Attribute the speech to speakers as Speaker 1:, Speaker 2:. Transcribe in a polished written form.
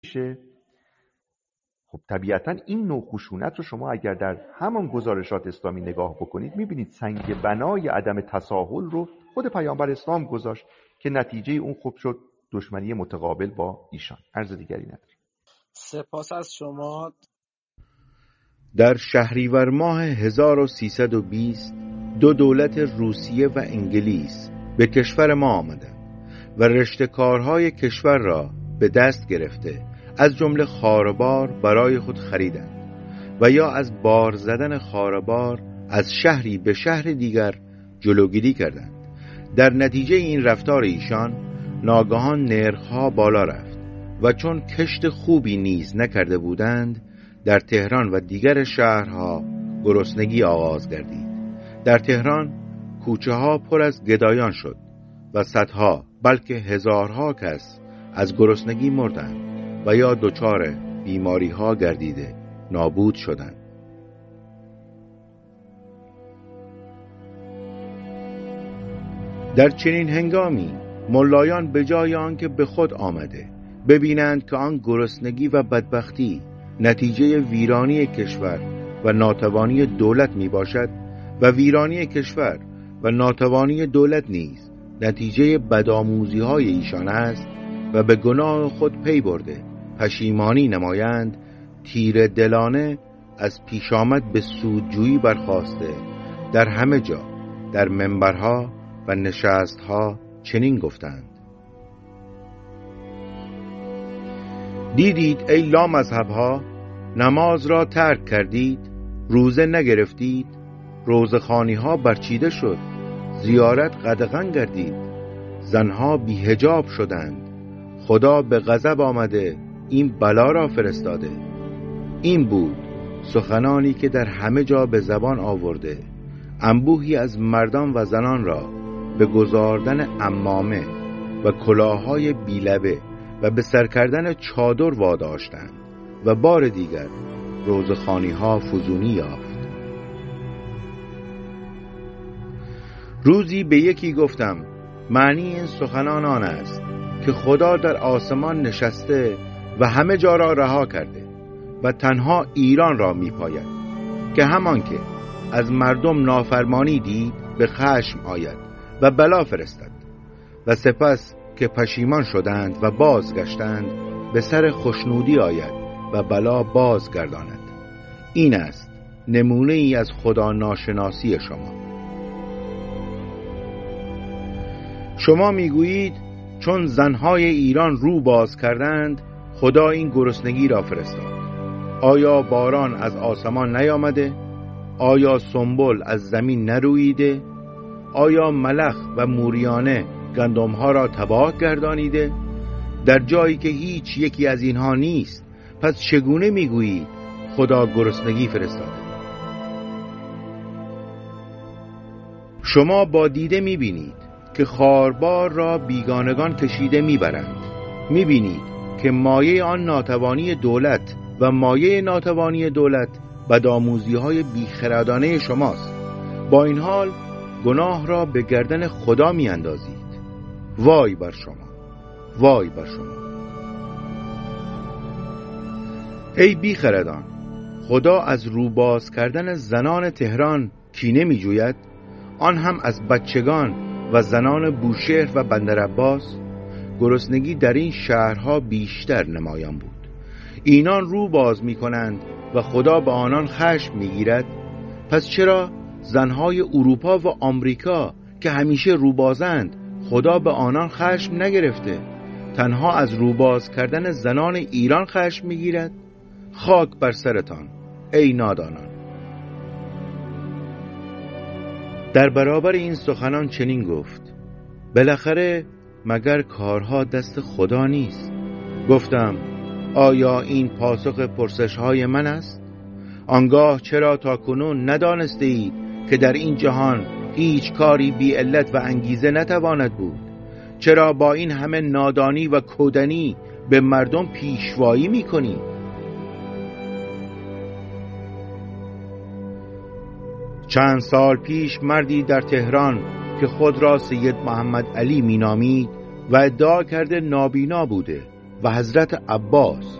Speaker 1: میشه. خب طبیعتا این نوع خشونت رو شما اگر در همان گزارشات اسلامی نگاه بکنید میبینید سنگ بنای عدم تساهل رو خود پیامبر اسلام گذاشت که نتیجه اون خب شد دشمنی متقابل با ایشان. عرض دیگری نداریم.
Speaker 2: سپاس از شما.
Speaker 3: در شهریور ماه 1320 دو دولت روسیه و انگلیس به کشور ما آمدند و رشته کارهای کشور را به دست گرفته از جمله خاربار برای خود خریدند و یا از بار زدن خاربار از شهری به شهر دیگر جلوگیری کردند. در نتیجه این رفتار ایشان ناگهان نرخ‌ها بالا رفت و چون کشت خوبی نیز نکرده بودند در تهران و دیگر شهرها گرسنگی آغاز گردید. در تهران کوچه ها پر از گدایان شد و صدها بلکه هزارها کس از گرسنگی مردند و یا دچار بیماری ها گردیده نابود شدند. در چنین هنگامی ملایان به جای آنکه به خود آمده ببینند که آن گرسنگی و بدبختی نتیجه ویرانی کشور و ناتوانی دولت می باشد و ویرانی کشور و ناتوانی دولت نیز نتیجه بدآموزی های ایشان است و به گناه خود پی برده پشیمانی نمایند، تیر دلانه از پیش آمد به سودجویی برخاسته در همه جا در منبرها و نشستها چنین گفتند: دیدید ای لامذهبها، نماز را ترک کردید، روزه نگرفتید، روزخوانی ها برچیده شد، زیارت قدغن گردید، زنها بی‌حجاب شدند، خدا به غضب آمده این بلا را فرستاده. این بود سخنانی که در همه جا به زبان آورده انبوهی از مردان و زنان را به گذاردن عمامه و کلاههای بیلبه و به سر کردن چادر واداشتند و بار دیگر روزخوانی ها فزونی یافت. روزی به یکی گفتم معنی این سخنان آن است که خدا در آسمان نشسته و همه جا را رها کرده و تنها ایران را می پاید که همان که از مردم نافرمانی دید به خشم آید و بلا فرستد و سپس که پشیمان شدند و بازگشتند به سر خوشنودی آید و بلا بازگرداند. این است نمونه ای از خدا ناشناسی شما. شما میگویید چون زنهای ایران رو باز کردند خدا این گرسنگی را فرستاد. آیا باران از آسمان نیامده؟ آیا سنبل از زمین نرویده؟ آیا ملخ و موریانه گندمها را تباه گردانیده؟ در جایی که هیچ یکی از اینها نیست، پس چگونه میگویید خدا گرسنگی فرستاده؟ شما با دیده میبینید که خاربار را بیگانگان کشیده میبرند. میبینید که مایه آن ناتوانی دولت و مایه ناتوانی دولت بدآموزی های بیخردانه شماست. با این حال گناه را به گردن خدا می اندازید. وای بر شما، وای بر شما. ای بیخردان، خدا از روباز کردن زنان تهران کینه می جوید، آن هم از بچگان و زنان بوشهر و بندرعباس. گرسنگی در این شهرها بیشتر نمایان بود. اینان رو باز می کنند و خدا به آنان خشم می گیرد. پس چرا زنهای اروپا و آمریکا که همیشه روبازند خدا به آنان خشم نگرفته، تنها از روباز کردن زنان ایران خشم می گیرد؟ خاک بر سرتان ای نادانان. در برابر این سخنان چنین گفت: بالاخره مگر کارها دست خدا نیست؟ گفتم آیا این پاسخ پرسش‌های من است؟ آنگاه چرا تا کنون ندانسته اید که در این جهان هیچ کاری بی علت و انگیزه نتواند بود؟ چرا با این همه نادانی و کودنی به مردم پیشوایی می‌کنی؟ چند سال پیش مردی در تهران که خود را سید محمد علی می نامید و ادعا کرده نابینا بوده و حضرت عباس